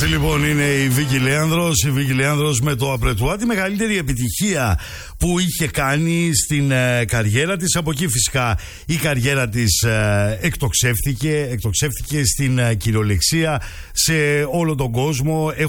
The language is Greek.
Αυτή λοιπόν είναι η Βίκη Λέανδρος. Η Βίκη Λέανδρος με το Απρετουά, τη μεγαλύτερη επιτυχία που είχε κάνει στην καριέρα της. Από εκεί φυσικά η καριέρα της εκτοξεύτηκε στην κυριολεξία σε όλο τον κόσμο.